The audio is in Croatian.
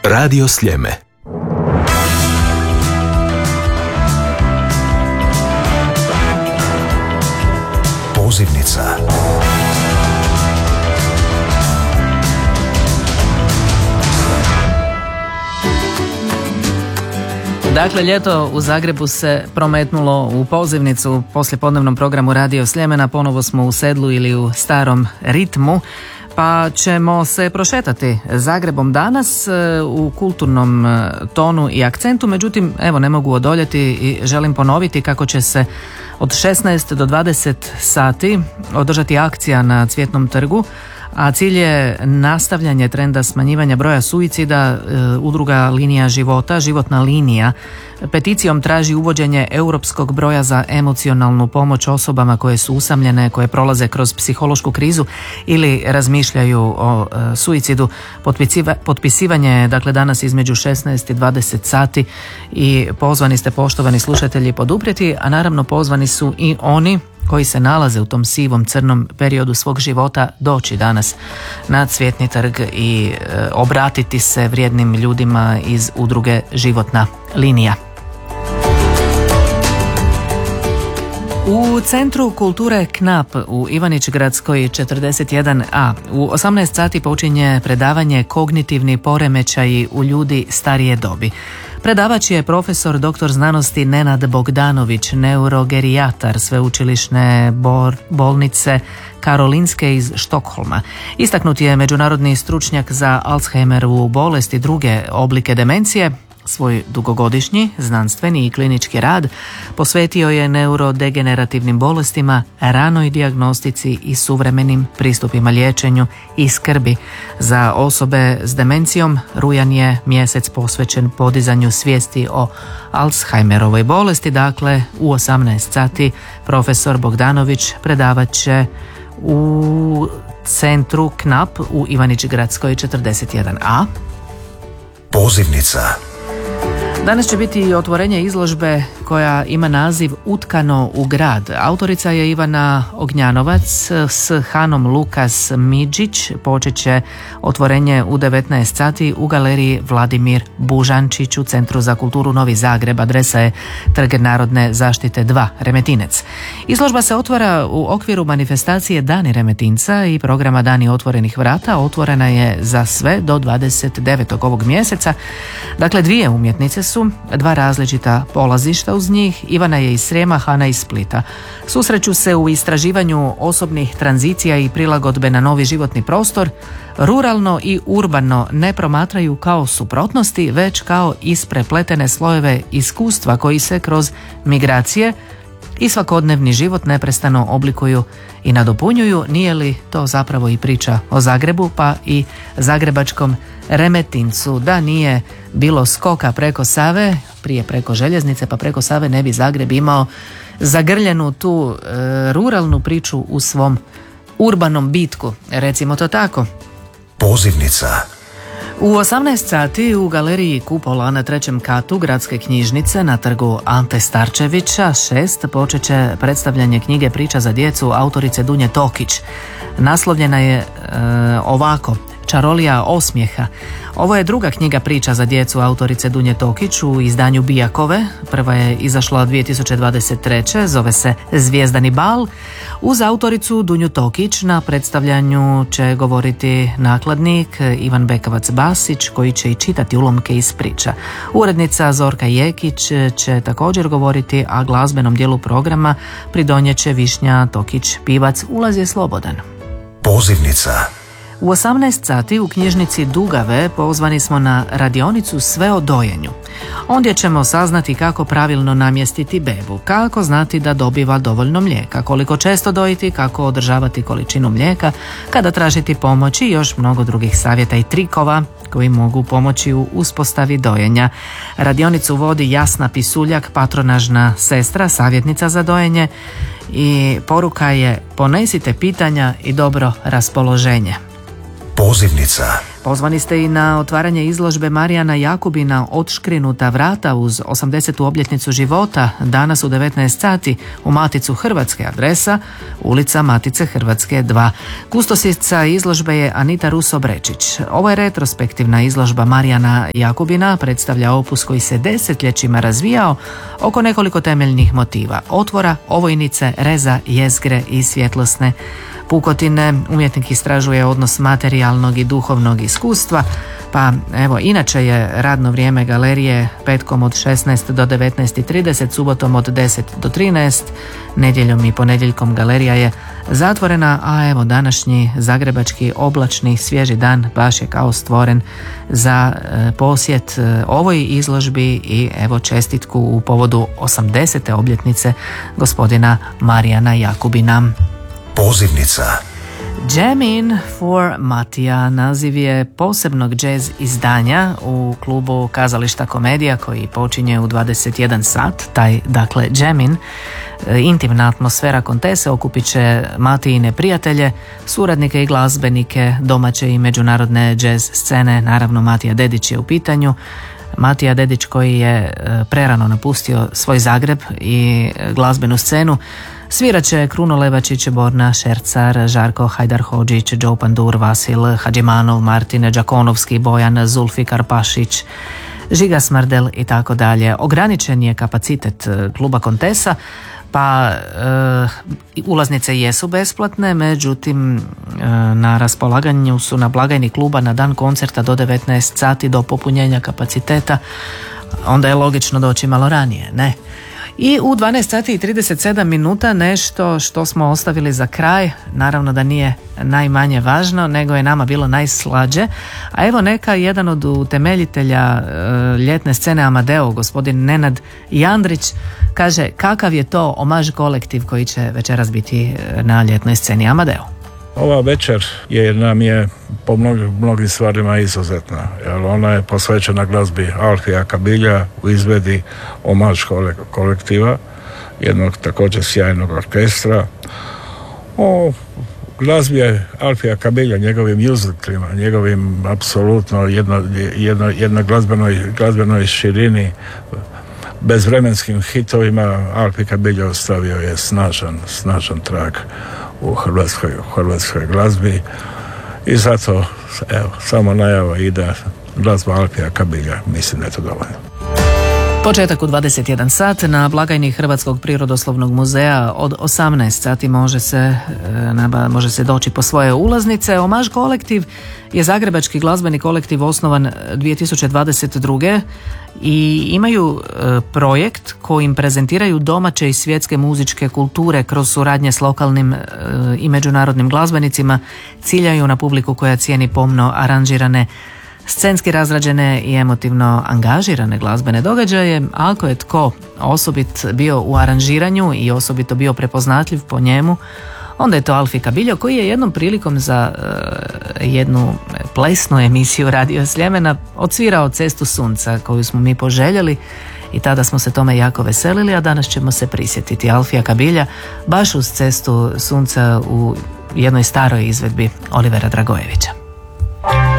Radio Sljeme. Pozivnica. Dakle, ljeto u Zagrebu se prometnulo u pozivnicu u poslijepodnevnom programu Radio Sljemena. Ponovo smo u sedlu ili u starom ritmu, pa ćemo se prošetati Zagrebom danas u kulturnom tonu i akcentu. Međutim, evo, ne mogu odoljeti i želim ponoviti kako će se od 16 do 20 sati održati akcija na Cvjetnom trgu, a cilj je nastavljanje trenda smanjivanja broja suicida. Udruga Linija života, životna linija, peticijom traži uvođenje europskog broja za emocionalnu pomoć osobama koje su usamljene, koje prolaze kroz psihološku krizu ili razmišljaju o suicidu. Potpisivanje je dakle danas između 16 i 20 sati i pozvani ste, poštovani slušatelji, poduprijeti, a naravno pozvani su i oni koji se nalaze u tom sivom crnom periodu svog života doći danas na Cvjetni trg i obratiti se vrijednim ljudima iz udruge Životna linija. U Centru kulture KNAP u Ivanić-Gradskoj 41a u 18 sati počinje predavanje Kognitivni poremećaji u ljudi starije dobi. Predavač je profesor dr. znanosti Nenad Bogdanović, neurogerijatar sveučilišne bolnice Karolinske iz Štokholma. Istaknut je međunarodni stručnjak za Alzheimerovu bolest i druge oblike demencije. Svoj dugogodišnji znanstveni i klinički rad posvetio je neurodegenerativnim bolestima, ranoj dijagnostici i suvremenim pristupima liječenju i skrbi za osobe s demencijom. Rujan je mjesec posvećen podizanju svijesti o Alzheimerovoj bolesti. Dakle, u 18 sati profesor Bogdanović predavat će u Centru KNAP u Ivanić-Gradskoj 41a. Pozivnica. Danas će biti i otvorenje izložbe koja ima naziv Utkano u grad. Autorica je Ivana Ognjanovac s Hanom Lukas Midžić. Počet će otvorenje u 19 sati u galeriji Vladimir Bužančić u Centru za kulturu Novi Zagreb. Adresa je Trg narodne zaštite 2, Remetinec. Izložba se otvara u okviru manifestacije Dani Remetinca i programa Dani otvorenih vrata. Otvorena je za sve do 29. ovog mjeseca. Dakle, dvije umjetnice su, dva različita polazišta uz njih. Ivana je iz Srijema, Hana iz Splita. Susreću se u istraživanju osobnih tranzicija i prilagodbe na novi životni prostor. Ruralno i urbano ne promatraju kao suprotnosti, već kao isprepletene slojeve iskustva koji se kroz migracije i svakodnevni život neprestano oblikuju i nadopunjuju. Nije li to zapravo i priča o Zagrebu, pa i zagrebačkom Remetincu? Da nije bilo skoka preko Save, prije preko željeznice pa preko Save, ne bi Zagreb imao zagrljenu tu ruralnu priču u svom urbanom bitku, recimo to tako. Pozivnica. U 18 sati u galeriji Kupola na 3. katu Gradske knjižnice na trgu Ante Starčevića 6 počet će predstavljanje knjige Priča za djecu autorice Dunje Tokić. Naslovljena je ovako: Čarolija osmijeha. Ovo je druga knjiga priča za djecu autorice Dunje Tokić u izdanju Bijakove. Prva je izašla 2023. Zove se Zvijezdani bal. Uz autoricu Dunju Tokić na predstavljanju će govoriti nakladnik Ivan Bekavac-Basić, koji će i čitati ulomke iz priča. Urednica Zorka Jekić će također govoriti, a glazbenom dijelu programa pridonijet će Višnja Tokić-Pivac. Ulaz je slobodan. Pozivnica. U 18 sati u knjižnici Dugave pozvani smo na radionicu Sve o dojenju. Ondje ćemo saznati kako pravilno namjestiti bebu, kako znati da dobiva dovoljno mlijeka, koliko često dojiti, kako održavati količinu mlijeka, kada tražiti pomoć i još mnogo drugih savjeta i trikova koji mogu pomoći u uspostavi dojenja. Radionicu vodi Jasna Pisuljak, patronažna sestra, savjetnica za dojenje, i poruka je: ponesite pitanja i dobro raspoloženje. Pozivnica. Pozvani ste i na otvaranje izložbe Marijana Jakubina Odškrinuta vrata uz 80. obljetnicu života danas u 19 sati u Maticu Hrvatske, adresa ulica Matice Hrvatske 2. Kustosica izložbe je Anita Ruso-Brečić. Ovo je retrospektivna izložba Marijana Jakubina, predstavlja opus koji se desetljećima razvijao oko nekoliko temeljnih motiva: otvora, ovojnice, reza, jezgre i svjetlosne pukotine. Umjetnik istražuje odnos materijalnog i duhovnog iskustva, pa evo, inače je radno vrijeme galerije petkom od 16 do 19:30, subotom od 10 do 13, nedjeljom i ponedjeljkom galerija je zatvorena, a evo današnji zagrebački oblačni svježi dan baš je kao stvoren za posjet ovoj izložbi i evo čestitku u povodu 80. obljetnice gospodina Marijana Jakubina. Pozivnica. Jam in for Matija naziv je posebnog jazz izdanja u klubu Kazališta Komedija koji počinje u 21 sat. Taj, dakle, Jam in, intimna atmosfera kontese okupit će Matijine prijatelje, suradnike i glazbenike domaće i međunarodne jazz scene. Naravno, Matija Dedić je u pitanju. Matija Dedić koji je prerano napustio svoj Zagreb i glazbenu scenu. Svirat će Kruno Levačić, Borna Šercar, Žarko Hajdar-Hodžić, Joe Pandur, Vasil Hadžimanov, Martin Đakonovski, Bojan Zulfikar Pašić, Žiga Smrdel i tako dalje. Ograničen je kapacitet kluba Kontesa, pa ulaznice jesu besplatne, međutim na raspolaganju su na blagajni kluba na dan koncerta do 19 sati do popunjenja kapaciteta. Onda je logično doći malo ranije, ne? I u 12 sati i 37 minuta nešto što smo ostavili za kraj, naravno da nije najmanje važno, nego je nama bilo najslađe. A evo neka jedan od utemeljitelja ljetne scene Amadeo, gospodin Nenad Jandrić, kaže kakav je to omaž kolektiv koji će večeras biti na ljetnoj sceni Amadeo. Ova večer nam je po mnogim stvarima izuzetna, jer ona je posvećena glazbi Alfija Kabilja u izvedi omaž kolektiva, jednog također sjajnog orkestra. O glazbi je Alfija Kabilja, njegovim muziklima, njegovim apsolutno jednoj glazbenoj širini, bezvremenskim hitovima. Alfi Kabilja ostavio je snažan trag u hrvatskoj glazbi i zato evo, samo najava ide glazba Alfija Kabilja, mislim da je to dovoljno. Početak u 21 sat na blagajni Hrvatskog prirodoslovnog muzeja od 18 sati može se doći po svoje ulaznice. Omaž kolektiv je zagrebački glazbeni kolektiv osnovan 2022. i imaju projekt kojim prezentiraju domaće i svjetske muzičke kulture kroz suradnje s lokalnim i međunarodnim glazbenicima. Ciljaju na publiku koja cijeni pomno aranžirane, scenski razrađene i emotivno angažirane glazbene događaje. Ako je tko osobit bio u aranžiranju i osobito bio prepoznatljiv po njemu, onda je to Alfi Kabiljo, koji je jednom prilikom za jednu plesnu emisiju Radio Sljemena odsvirao Cestu sunca koju smo mi poželjeli i tada smo se tome jako veselili, a danas ćemo se prisjetiti Alfija Kabilja baš uz Cestu sunca u jednoj staroj izvedbi Olivera Dragojevića.